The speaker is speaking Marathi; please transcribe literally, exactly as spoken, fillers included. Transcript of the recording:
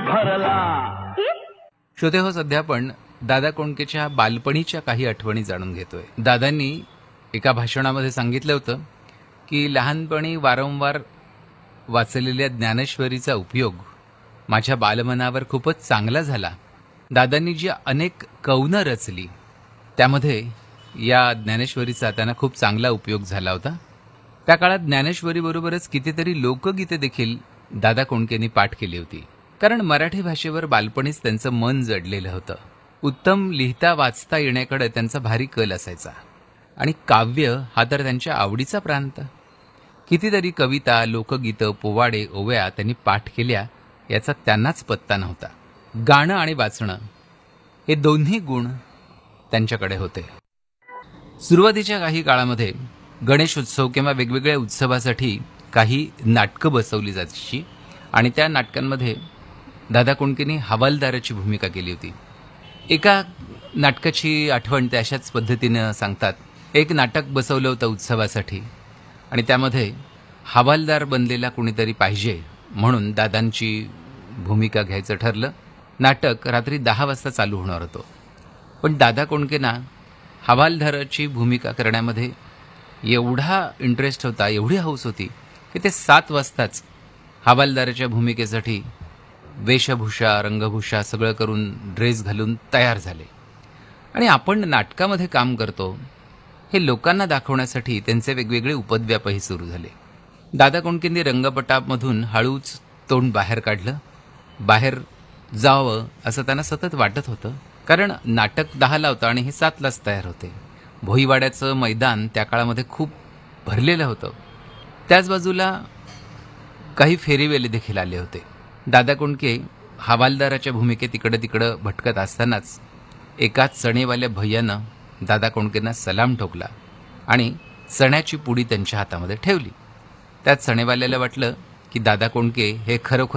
भरला. श्रोते हो, सध्या आपण दादा कोंडकेच्या बालपणीच्या काही आठवणी जाणून घेतोय. दादांनी एका भाषणामध्ये सांगितलं होतं की लहानपणी वारंवार वाचलेल्या ज्ञानेश्वरीचा उपयोग माझ्या बालमनावर खूपच चांगला झाला. दादांनी जी अनेक कवनं रचली त्यामध्ये या ज्ञानेश्वरीचा त्यांना खूप चांगला उपयोग झाला होता. त्या काळात ज्ञानेश्वरीबरोबरच कितीतरी लोकगीते देखील दादा कोंडकेंनी पाठ केली होती. कारण मराठी भाषेवर बालपणीच त्यांचं मन जडलेलं होतं. उत्तम लिहिता वाचता येण्याकडे त्यांचा भारी कल असायचा आणि काव्य हा तर त्यांच्या आवडीचा प्रांत. कितीतरी कविता, लोकगीतं, पोवाडे, ओव्या त्यांनी पाठ केल्या याचा त्यांनाच पत्ता नव्हता. गाणं आणि वाचणं हे दोन्ही गुण त्यांच्याकडे होते. सुरुवातीच्या काही काळामध्ये गणेशोत्सव किंवा वेगवेगळ्या उत्सवासाठी काही नाटकं बसवली जायची आणि त्या नाटकांमध्ये दादा कोंडकेंनी हवालदाराची भूमिका केली होती. एका नाटकाची आठवण ते अशाच पद्धतीनं सांगतात. एक नाटक बसवलं होतं उत्सवासाठी आणि त्यामध्ये हवालदार बनलेला कुणीतरी पाहिजे म्हणून दादांची भूमिका घ्यायचं ठरलं. नाटक रात्री दहा वाजता चालू होणार होतं, पण दादा कोंडकेंना हवालदाराची भूमिका करण्यामध्ये एवढा इंटरेस्ट होता, एवढी हौस होती की ते सात वाजताच हवालदाराच्या भूमिकेसाठी वेशभूषा, रंगभूषा सगळं करून ड्रेस घालून तयार झाले. आणि आपण नाटकामध्ये काम करतो हे लोकांना दाखवण्यासाठी त्यांचे वेगवेगळे उपद्व्यापही सुरू झाले. दादा कोंडकेंनी रंगपटामधून हळूच तोंड बाहेर काढलं. बाहेर जावं असं त्यांना सतत वाटत होतं, कारण नाटक दहाला होतं आणि हे सातलाच तयार होते. भोईवाड्याचं मैदान त्या काळामध्ये खूप भरलेलं होतं. त्याच बाजूला काही फेरीवेले देखील आले होते. दादा कोंडके हवालदाराच्या भूमिकेत इकडं तिकडं भटकत असतानाच एका चणेवाल्या भैयानं दादा कोंडकेंना सलाम ठोकला आणि चण्याची पुडी त्यांच्या हातामध्ये ठेवली. त्या चणेवाल्याला वाटलं की दादा कोंडके हे खरोखर